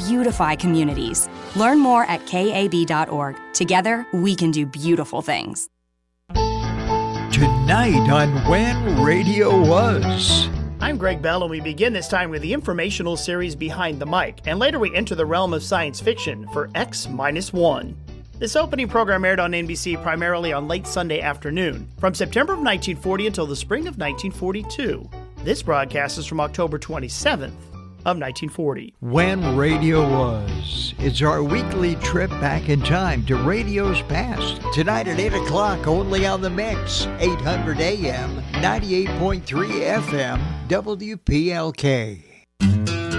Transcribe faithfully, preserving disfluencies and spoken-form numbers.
beautify communities. Learn more at K A B dot org. Together, we can do beautiful things. Tonight on When Radio Was. I'm Greg Bell, and we begin this time with the informational series Behind the Mic, and later we enter the realm of science fiction for X minus one. This opening program aired on N B C primarily on late Sunday afternoon, from September of nineteen forty until the spring of nineteen forty-two. This broadcast is from October twenty-seventh of nineteen forty. When Radio Was. It's our weekly trip back in time to radio's past. Tonight at eight o'clock, only on the Mix, eight hundred A M, ninety-eight point three F M, W P L K.